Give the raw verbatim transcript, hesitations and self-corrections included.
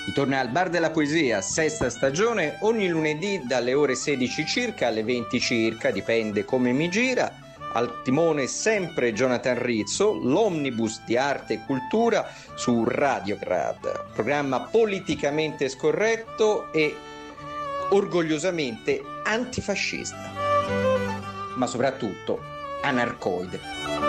Ritorna al Bar della Poesia, sesta stagione, ogni lunedì dalle ore sedici circa alle venti circa, dipende come mi gira. Al timone sempre Jonathan Rizzo, l'omnibus di arte e cultura su Radiograd, programma politicamente scorretto e orgogliosamente antifascista, ma soprattutto anarcoide.